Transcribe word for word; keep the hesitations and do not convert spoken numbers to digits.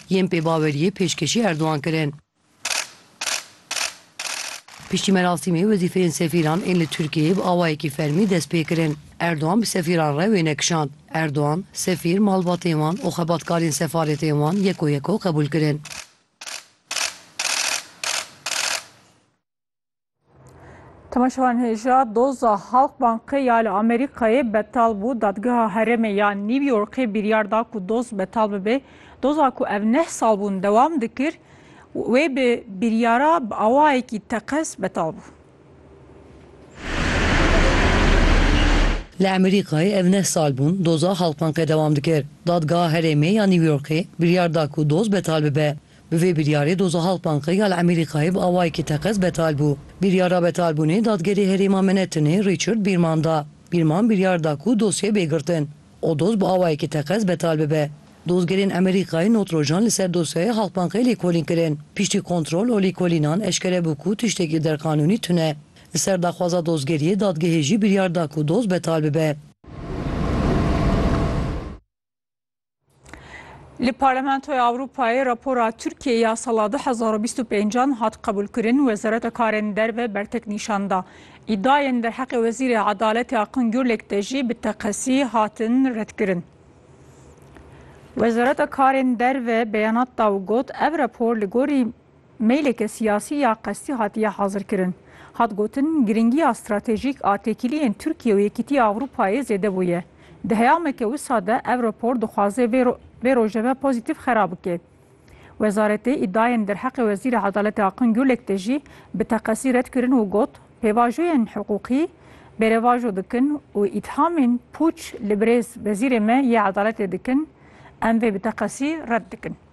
yên pêbaweriyê pêşkêşî Erdogan kirin. Piştî merasîmê wezîfeyên sefîran ên li Tirkiyeyê bi awayekî fermî dest pê kirin. Erdogan bi sefîran re wê nekişand. Erdogan, sefîr, malbatên wan û xebatkarên sefaretên wan yek û yeko qebûl kirin. Temaşevan hêja doza Halkbankê ya li Amerîkayê betal bû. Dadgeha Herêmê ya New Yorkê biryar da ku doz betal bibe. Doza ku ev neh sal bûn dewam dikir wê bi biryara bi awayekî teqes betal bû. Li Amerîkayê ev neh sal bûn doza Halkbankê dewam dikir. Dadgeha Herêmê ya New Yorkê biryar da ku doz betal bibe. Bi vê biryarê doza Halkbankê ya li Amerîkayê bi awayekî teqes betal bû. Biryara betalbûnê dadgerê Herêma Manhattanê Richard Bierman da. Bierman biryar da ku dosyayê bêgirtin. O doz bi awayekî teqes betal bibe. Dozgerên Amerîkayê notrojan li ser dosyaya Halkbankê lêkolîn kirin. Piştî kontrol û lêkolînan eşkere bû ku tiştekî derqanûnî tune. Li ser daxwaza dozgeriyê dadgehê jî biryar da ku doz betal bibe. Li Parlamentoya Avrupayê rapora Tirkiye ya sala du hezar û bîst û pêncan hat qebûl kirin. Wezareta Karên Derve bertek nîşanda. İddiayên derheqê Wezîrê Edaletê Akın Gürlek de jî bi teqesî hatin redkirin. Wezareta Karên Derve beyanat da û got ev rapor li gorî meyleke siyasî ya qestî hatiye hazirkirin. Hat gotin giringiya stratejîk a têkiliyên Tirkiye û Yekîtiya Avrupayê zêde bûye. Di heyameke wisa de ev rapor dixwaze vê vê rojeve pozîtîv xera bike. Wezaretê îddiayên derheqê Wezîrê Edaletê Akın Gürlek de jî bi teqesî red kirin û got pêvajoyên hiqûqî bêrevajo dikin û îthamên pûç li birêz Wezîrê me yê Edaletê dikin em vê bi teqesî red dikin.